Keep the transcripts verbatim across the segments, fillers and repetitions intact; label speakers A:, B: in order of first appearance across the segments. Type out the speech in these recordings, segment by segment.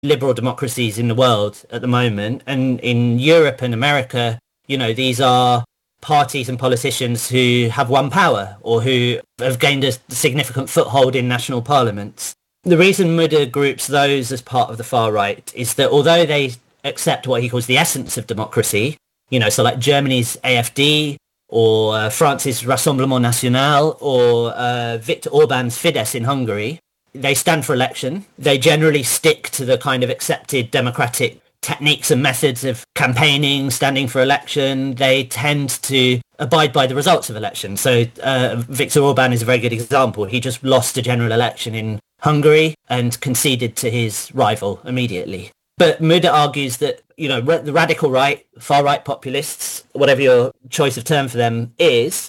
A: liberal democracies in the world at the moment. And in Europe and America, you know, these are parties and politicians who have won power or who have gained a significant foothold in national parliaments. The reason Mudde groups those as part of the far right is that although they accept what he calls the essence of democracy, you know, so like Germany's A F D or uh, France's Rassemblement National or uh, Viktor Orban's Fidesz in Hungary, they stand for election. They generally stick to the kind of accepted democratic techniques and methods of campaigning, standing for election. They tend to abide by the results of elections. So uh, Viktor Orban is a very good example. He just lost a general election in Hungary and conceded to his rival immediately. But Mudde argues that, you know, the radical right, far-right populists, whatever your choice of term for them is,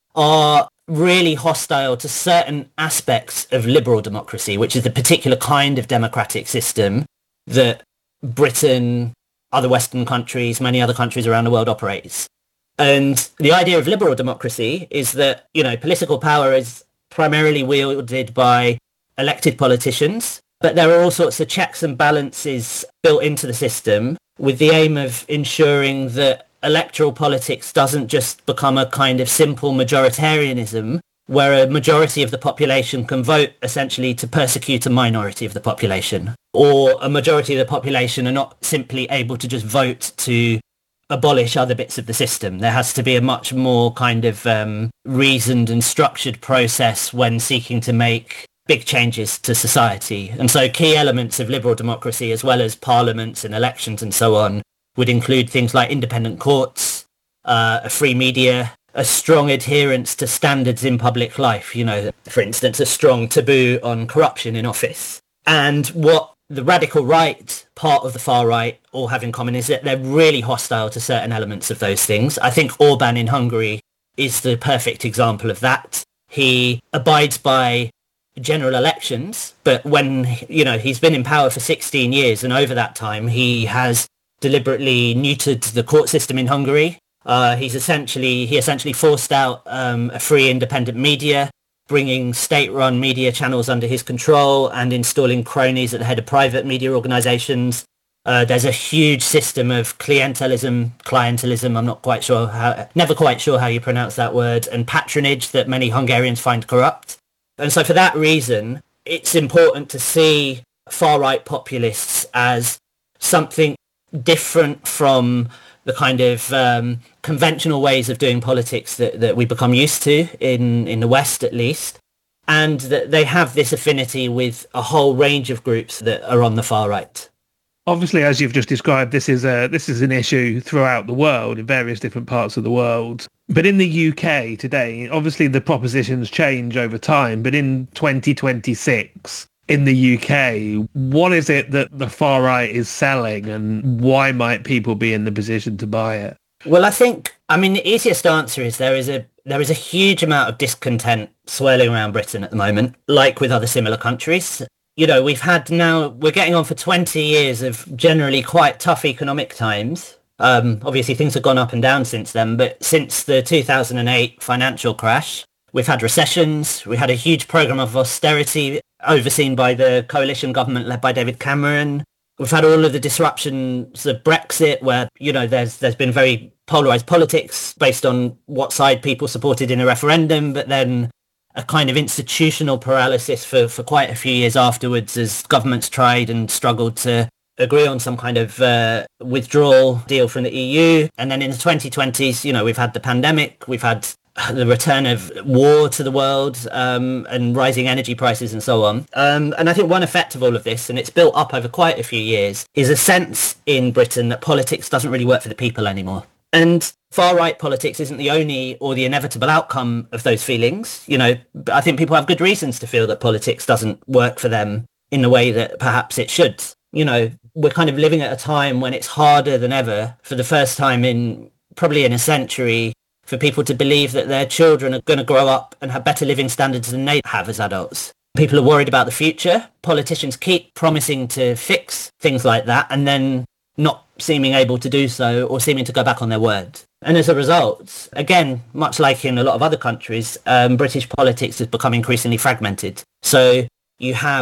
A: are really hostile to certain aspects of liberal democracy, which is the particular kind of democratic system that Britain, other Western countries, many other countries around the world operates. And the idea of liberal democracy is that, you know, political power is primarily wielded by elected politicians, but there are all sorts of checks and balances built into the system with the aim of ensuring that electoral politics doesn't just become a kind of simple majoritarianism where a majority of the population can vote essentially to persecute a minority of the population, or a majority of the population are not simply able to just vote to abolish other bits of the system. There has to be a much more kind of um, reasoned and structured process when seeking to make big changes to society. And so key elements of liberal democracy, as well as parliaments and elections and so on, would include things like independent courts, uh, a free media, a strong adherence to standards in public life, you know, for instance, a strong taboo on corruption in office. And what the radical right, part of the far right, all have in common is that they're really hostile to certain elements of those things. I think Orban in Hungary is the perfect example of that. He abides by general elections, but when, you know, he's been in power for sixteen years, and over that time he has deliberately neutered the court system in Hungary. Uh, he's essentially, he essentially forced out um, a free independent media, bringing state-run media channels under his control and installing cronies at the head of private media organizations. Uh, there's a huge system of clientelism, clientelism, I'm not quite sure how, never quite sure how you pronounce that word, and patronage that many Hungarians find corrupt. And so for that reason, it's important to see far-right populists as something different from the kind of um, conventional ways of doing politics that, that we become used to in, in the West, at least, and that they have this affinity with a whole range of groups that are on the far right.
B: Obviously, as you've just described, this is a this is an issue throughout the world, in various different parts of the world. But in the U K today, obviously the propositions change over time, but in twenty twenty-six, in the U K, what is it that the far right is selling, and why might people be in the position to buy it?
A: Well, I think, I mean, the easiest answer is there is a there is a huge amount of discontent swirling around Britain at the moment, like with other similar countries. You know, we've had now, we're getting on for twenty years of generally quite tough economic times. Um, obviously, things have gone up and down since then, but since the two thousand eight financial crash, we've had recessions, we had a huge programme of austerity overseen by the coalition government led by David Cameron. We've had all of the disruptions of Brexit, where, you know, there's there's been very polarised politics based on what side people supported in a referendum, but then a kind of institutional paralysis for, for quite a few years afterwards as governments tried and struggled to agree on some kind of uh, withdrawal deal from the E U. And then in the twenty twenties, you know, we've had the pandemic, we've had the return of war to the world, um, and rising energy prices and so on. Um, and I think one effect of all of this, and it's built up over quite a few years, is a sense in Britain that politics doesn't really work for the people anymore. And far-right politics isn't the only or the inevitable outcome of those feelings. You know, I think people have good reasons to feel that politics doesn't work for them in the way that perhaps it should. You know, we're kind of living at a time when it's harder than ever, for the first time in probably in a century, for people to believe that their children are going to grow up and have better living standards than they have as adults. People are worried about the future. Politicians keep promising to fix things like that and then not seeming able to do so, or seeming to go back on their word. And as a result, again, much like in a lot of other countries, um, British politics has become increasingly fragmented. So you have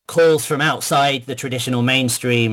A: calls from outside the traditional mainstream